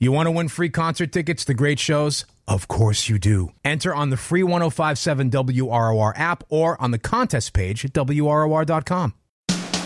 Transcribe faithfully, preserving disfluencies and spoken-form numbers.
You want to win free concert tickets to great shows? Of course you do. Enter on the free ten fifty-seven W R O R app or on the contest page at W R O R dot com.